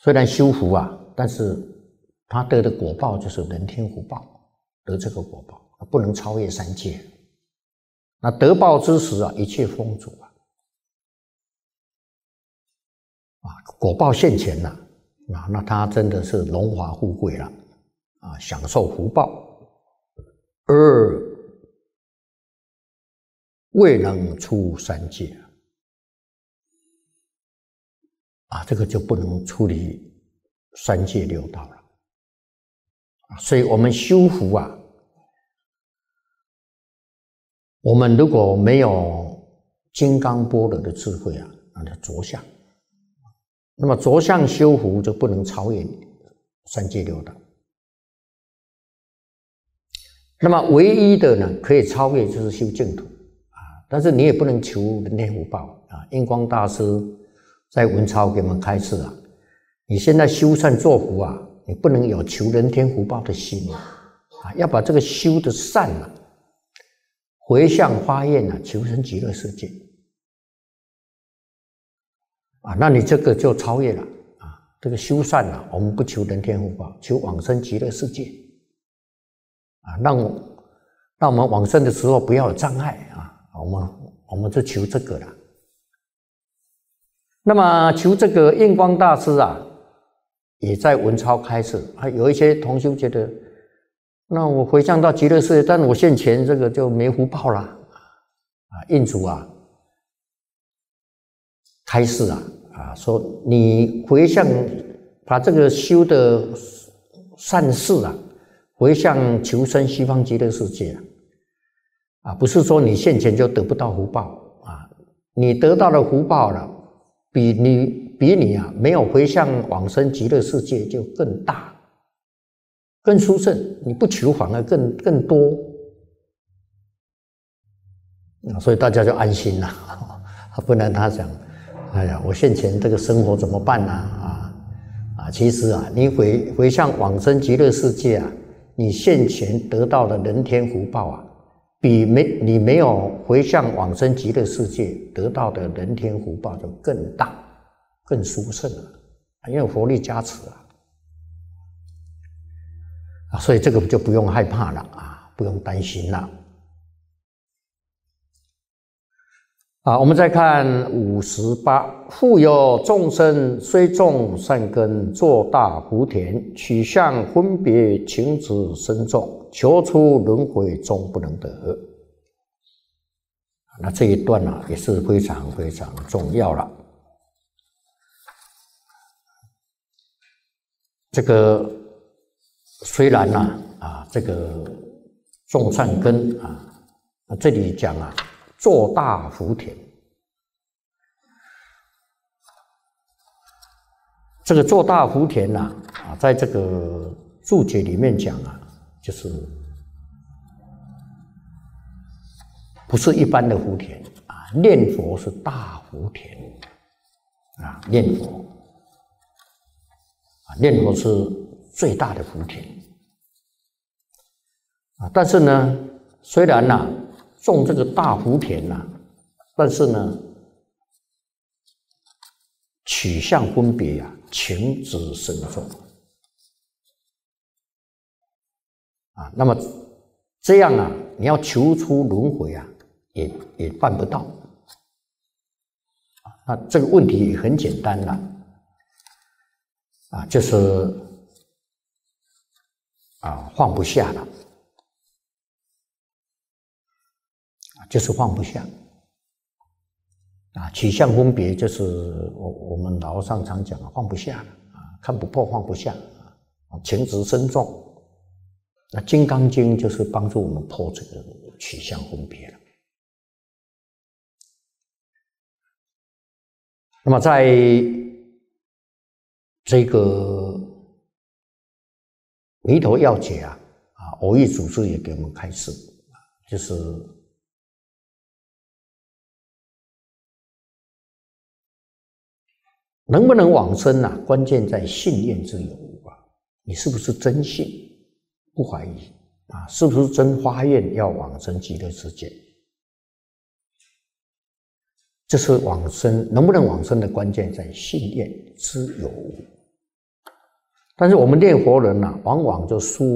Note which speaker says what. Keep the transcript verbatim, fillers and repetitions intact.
Speaker 1: 虽然修福啊，但是他得的果报就是人天福报，得这个果报不能超越三界。那得报之时啊，一切丰足啊，啊，果报现前了啊，那他真的是荣华富贵了啊，享受福报，而未能出三界啊，这个就不能处理三界六道了。所以我们修福啊，我们如果没有金刚般若的智慧啊，那就着相。那么着相修福就不能超越三界六道。那么唯一的呢，可以超越就是修净土啊，但是你也不能求人天福报啊。印光大师在文钞给我们开示啊，你现在修善作福啊，你不能有求人天福报的心啊，要把这个修的善啊，回向发愿啊，求生极乐世界啊，那你这个就超越了啊。这个修善啊，我们不求人天福报，求往生极乐世界啊，让让我们往生的时候不要有障碍啊，我们我们就求这个了。那么求这个印光大师啊，也在文钞开示啊，有一些同修觉得，那我回向到极乐世界，但我现前这个就没福报了啊。印主啊开示啊啊，说你回向把这个修的善事啊，回向求生西方极乐世界啊，啊，不是说你现前就得不到福报啊，你得到的福报了，比你比你啊没有回向往生极乐世界就更大、更殊胜，你不求反而更更多，所以大家就安心了。不然他想，哎呀，我现前这个生活怎么办呢？啊啊，其实啊，你回回向往生极乐世界啊，你现前得到的人天福报啊，比没你没有回向往生极乐世界得到的人天福报就更大、更殊胜了，因为佛力加持啊，啊，所以这个就不用害怕了啊，不用担心了。啊，我们再看五十八，复有众生虽种善根，作大福田，取向分别，情执深重，求出轮回终不能得。那这一段呢、啊，也是非常非常重要了。这个虽然呢、啊，啊，这个种善根啊，这里讲啊，做大福田。这个做大福田呐、啊，啊，在这个注解里面讲啊，就是不是一般的福田啊，念佛是大福田啊，念佛啊，念佛是最大的福田啊。但是呢，虽然呐、啊、种这个大福田呐、啊，但是呢，取向分别呀、啊，情执深重啊。那么这样啊，你要求出轮回啊，也也办不到。那这个问题也很简单了啊，就是啊放不下了啊，就是放不下。啊，取向分别就是我我们老和尚常讲啊，放不下了啊，看不破放不下啊，情执深重。那《金刚经》就是帮助我们破这个取向分别了。那么在这个弥陀要解啊，啊，偶益祖师也给我们开示，就是能不能往生啊？关键在信念之有无啊！你是不是真信，不怀疑啊？是不是真发愿要往生极乐世界？这是往生能不能往生的关键在信念之有无但是我们念佛人呐、啊，往往就疏